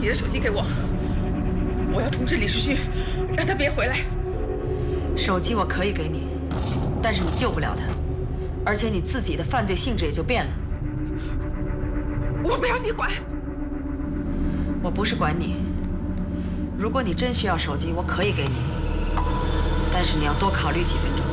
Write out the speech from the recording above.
你的手机给我，我要通知李世勋，让他别回来。 手机我可以给你，但是你救不了他，而且你自己的犯罪性质也就变了。 我不要你管。 我不是管你，如果你真需要手机，我可以给你，但是你要多考虑几分钟。